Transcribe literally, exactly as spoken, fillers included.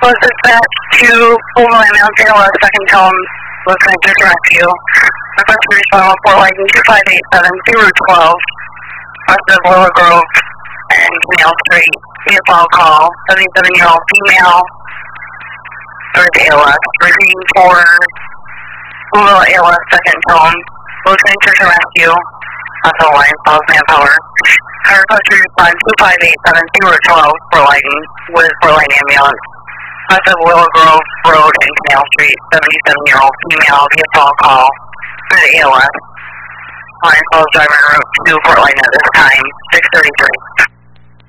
was dispatched to Fulton Ambulance A L S second tone, listening to rescue. Request to respond on Fort Lightning two five eight seven zero one two, west of Willow Grove and Canal Street. Vehicle call, seventy-seven-year-old female, third A L S, repeating for Fulton A L S second tone, listening to rescue. That's all line, follows manpower. I request to respond two five eight seven zero one two, Fort Lightning, with Fort Lightning Ambulance. West of Willow Grove Road and Canal Street, seventy-seven-year-old female via phone call for the A L S. Line follows driver en route to Fort Lightning at this time, six thirty-three.